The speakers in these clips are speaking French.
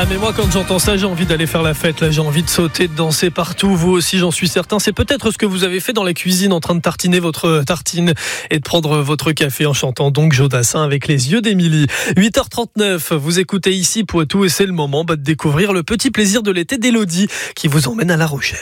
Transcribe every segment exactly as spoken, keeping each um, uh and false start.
Ah mais moi quand j'entends ça j'ai envie d'aller faire la fête, là j'ai envie de sauter, de danser partout, vous aussi j'en suis certain. C'est peut-être ce que vous avez fait dans la cuisine en train de tartiner votre tartine et de prendre votre café en chantant donc Jodassin avec les yeux d'Émilie. huit heures trente-neuf, vous écoutez ici Poitou et c'est le moment bah, de découvrir le petit plaisir de l'été d'Élodie qui vous emmène à La Rochelle.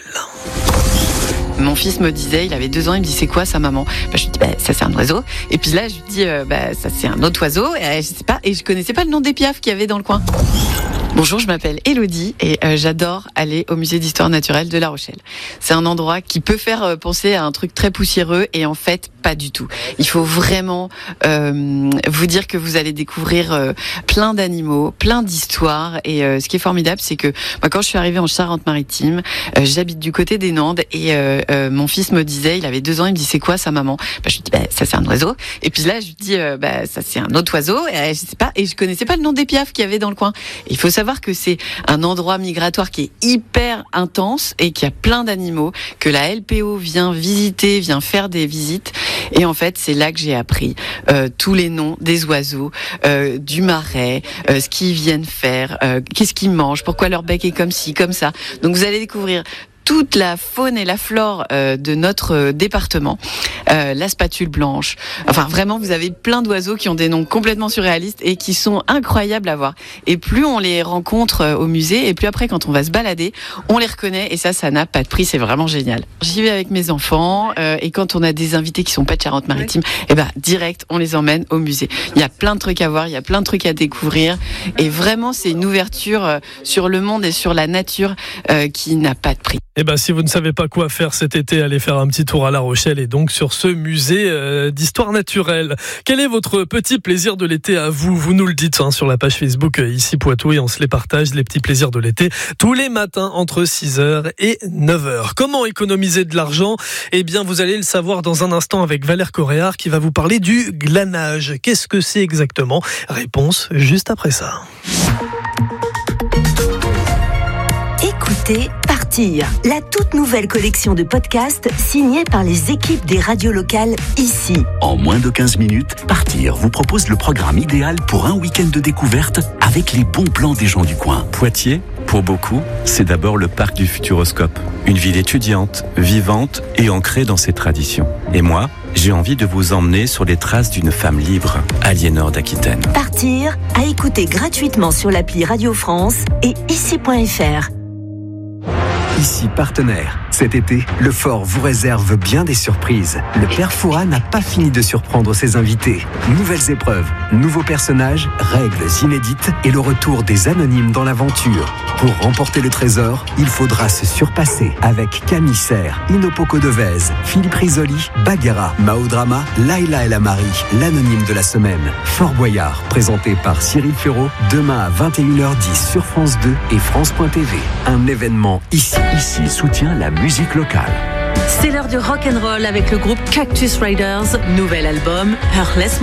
Mon fils me disait, il avait deux ans, il me dit c'est quoi ça maman? Bah, je lui dis bah, ça c'est un oiseau. Et puis là je lui dis euh, bah, ça c'est un autre oiseau. Et, euh, je sais pas, et je connaissais pas le nom des piafs qu'il y avait dans le coin. Bonjour, je m'appelle Élodie et euh, j'adore aller au musée d'histoire naturelle de La Rochelle. C'est un endroit qui peut faire euh, penser à un truc très poussiéreux et en fait pas du tout. Il faut vraiment euh, vous dire que vous allez découvrir euh, plein d'animaux, plein d'histoires et euh, ce qui est formidable c'est que moi, quand je suis arrivée en Charente-Maritime, euh, j'habite du côté des Nandes et euh, euh, mon fils me disait, il avait deux ans, il me dit c'est quoi ça maman? Bah, je lui dis bah, ça c'est un oiseau. Et puis là je lui dis euh, bah, ça c'est un autre oiseau et euh, je sais pas, et je connaissais pas le nom des piafs qu'il y avait dans le coin. Et il faut savoir que c'est un endroit migratoire qui est hyper intense et qu'il y a plein d'animaux que la L P O vient visiter, vient faire des visites. Et en fait, c'est là que j'ai appris euh, tous les noms des oiseaux, euh, du marais, euh, ce qu'ils viennent faire, euh, qu'est-ce qu'ils mangent, pourquoi leur bec est comme ci, comme ça. Donc vous allez découvrir toute la faune et la flore euh, de notre euh, département, euh, la spatule blanche. Enfin, vraiment, vous avez plein d'oiseaux qui ont des noms complètement surréalistes et qui sont incroyables à voir. Et plus on les rencontre euh, au musée, et plus après, quand on va se balader, on les reconnaît. Et ça, ça n'a pas de prix. C'est vraiment génial. J'y vais avec mes enfants euh, et quand on a des invités qui sont pas de Charente-Maritime, ouais. et ben direct, on les emmène au musée. Il y a plein de trucs à voir, il y a plein de trucs à découvrir. Et vraiment, c'est une ouverture euh, sur le monde et sur la nature euh, qui n'a pas de prix. Eh ben, si vous ne savez pas quoi faire cet été, allez faire un petit tour à La Rochelle et donc sur ce musée euh, d'histoire naturelle. Quel est votre petit plaisir de l'été à vous? Vous nous le dites hein, sur la page Facebook euh, ici Poitou et on se les partage, les petits plaisirs de l'été, tous les matins entre six heures et neuf heures. Comment économiser de l'argent? Eh bien, vous allez le savoir dans un instant avec Valère Coréard qui va vous parler du glanage. Qu'est-ce que c'est exactement? Réponse juste après ça. Écoutez Partir, la toute nouvelle collection de podcasts signée par les équipes des radios locales ici. En moins de quinze minutes, Partir vous propose le programme idéal pour un week-end de découverte avec les bons plans des gens du coin. Poitiers, pour beaucoup, c'est d'abord le parc du Futuroscope. Une ville étudiante, vivante et ancrée dans ses traditions. Et moi, j'ai envie de vous emmener sur les traces d'une femme libre, Aliénor d'Aquitaine. Partir, à écouter gratuitement sur l'appli Radio France et ici point f r. Ici partenaire. Cet été, le Fort vous réserve bien des surprises. Le Père Fouras n'a pas fini de surprendre ses invités. Nouvelles épreuves, nouveaux personnages, règles inédites et le retour des anonymes dans l'aventure. Pour remporter le trésor, il faudra se surpasser avec Camille Serre, Inopoko Devez, Philippe Risoli, Bagheera, Maodrama, Laila El Amari, l'anonyme de la semaine. Fort Boyard, présenté par Cyril Ferraud, demain à vingt et une heures dix sur France deux et France point T V. Un événement ici. Ici soutient la musique locale. C'est l'heure du rock'n'roll avec le groupe Cactus Riders. Nouvel album, Heartless